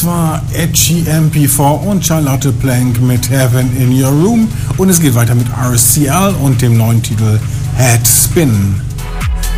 war Edgy MP4 und Charlotte Plank mit Heaven in Your Room und es geht weiter mit RCL und dem neuen Titel Head Spin.